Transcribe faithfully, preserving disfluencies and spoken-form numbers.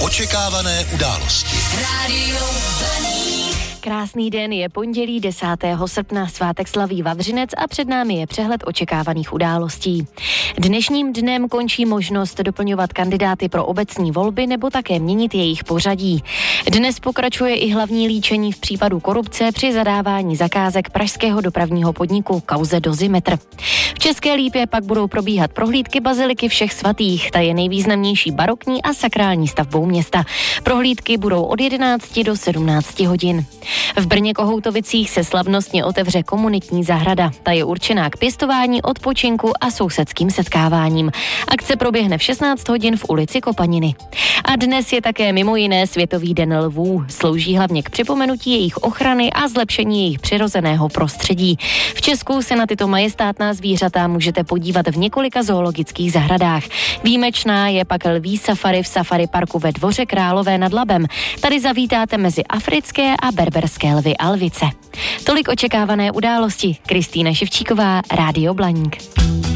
Očekávané události. Rádio Blaník. Krásný den, je pondělí desátého srpna, svátek slaví Vavřinec a před námi je přehled očekávaných událostí. Dnešním dnem končí možnost doplňovat kandidáty pro obecní volby nebo také měnit jejich pořadí. Dnes pokračuje i hlavní líčení v případu korupce při zadávání zakázek pražského dopravního podniku kauze Dozimetr. V České Lípě pak budou probíhat prohlídky baziliky Všech svatých, ta je nejvýznamnější barokní a sakrální stavbou města. Prohlídky budou od jedenácti do sedmnácti hodin. V Brně Kohoutovicích se slavnostně otevře komunitní zahrada. Ta je určená k pěstování, odpočinku a sousedským setkáváním. Akce proběhne v šestnáct hodin v ulici Kopaniny. A dnes je také mimo jiné Světový den lvů. Slouží hlavně k připomenutí jejich ochrany a zlepšení jejich přirozeného prostředí. V Česku se na tyto majestátná zvířata můžete podívat v několika zoologických zahradách. Výjimečná je pak lví safari v safari parku ve Dvoře Králové nad Labem. Tady zavítáte mezi africké a berberské lvy a lvice. Tolik očekávané události. Kristýna Ševčíková, Rádio Blaník.